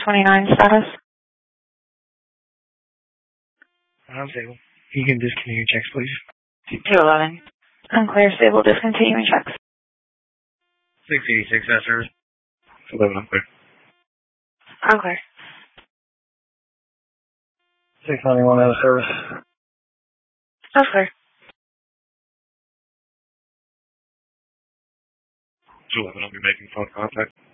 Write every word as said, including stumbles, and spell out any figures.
twenty-nine status. I'm stable. You can discontinue your checks, please. two eleven. Unclear, stable, discontinuing checks. six eighty-six, that service. eleven, unclear. Unclear. six ninety-one, out of service. Unclear. two eleven, I'll be making phone contact.